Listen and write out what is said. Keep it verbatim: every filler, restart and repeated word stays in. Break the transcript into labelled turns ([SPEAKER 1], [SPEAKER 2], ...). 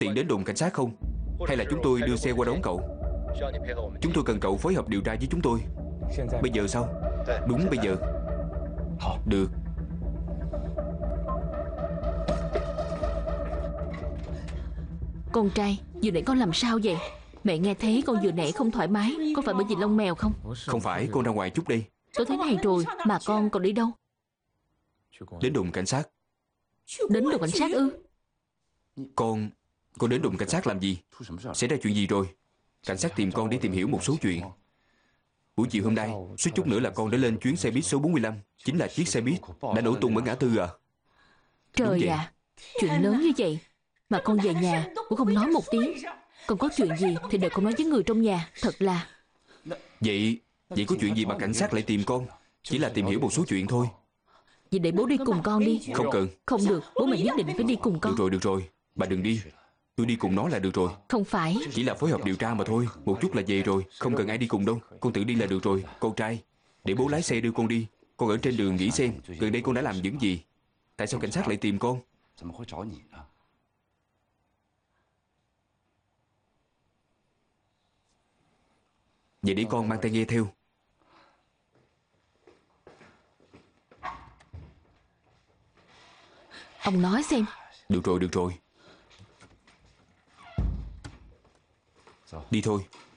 [SPEAKER 1] Tiện đến đồn cảnh sát không? Hay là chúng tôi đưa xe qua đón cậu? Chúng tôi cần cậu phối hợp điều tra với chúng tôi. Bây giờ sao? Đúng bây giờ. Được.
[SPEAKER 2] Con trai, vừa nãy con làm sao vậy? Mẹ nghe thấy con vừa nãy không thoải mái. Có phải bởi vì lông mèo không?
[SPEAKER 1] Không phải, con ra ngoài chút đi.
[SPEAKER 2] Tôi thế này rồi mà con còn đi đâu?
[SPEAKER 1] Đến đồn cảnh sát.
[SPEAKER 2] Đến đồn cảnh sát ư?
[SPEAKER 1] Con... Con đến đồn cảnh sát làm gì? Xảy ra chuyện gì rồi? Cảnh sát tìm con để tìm hiểu một số chuyện. Buổi chiều hôm nay, suýt chút nữa là con đã lên chuyến xe buýt số bốn mươi lăm. Chính là chiếc xe buýt đã nổ tung ở ngã tư à?
[SPEAKER 2] Trời ạ, chuyện lớn như vậy mà con về nhà cũng không nói một tiếng. Còn có chuyện gì thì đợi con nói với người trong nhà. Thật là...
[SPEAKER 1] Vậy... Vậy có chuyện gì mà cảnh sát lại tìm con? Chỉ là tìm hiểu một số chuyện thôi.
[SPEAKER 2] Vậy để bố đi cùng con đi.
[SPEAKER 1] Không cần.
[SPEAKER 2] Không được, bố mẹ nhất định phải đi cùng con.
[SPEAKER 1] Được rồi, được rồi. Bà đừng đi. Tôi đi cùng nó là được rồi.
[SPEAKER 2] Không phải.
[SPEAKER 1] Chỉ là phối hợp điều tra mà thôi. Một chút là về rồi. Không cần ai đi cùng đâu. Con tự đi là được rồi. Con trai, để bố lái xe đưa con đi. Con ở trên đường nghĩ xem gần đây con đã làm những gì. Tại sao cảnh sát lại tìm con? Vậy để con mang tai nghe theo.
[SPEAKER 2] Ông nói xem.
[SPEAKER 1] Được rồi, được rồi. Đi thôi.